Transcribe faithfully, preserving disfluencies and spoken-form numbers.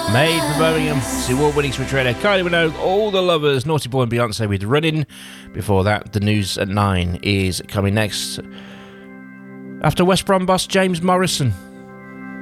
Made for Birmingham, it's the award-winning Switch Radio. Kylie Minogue, All the Lovers, Naughty Boy and Beyonce with Running. Before that, the news at nine is coming next. After West Brom boss James Morrison.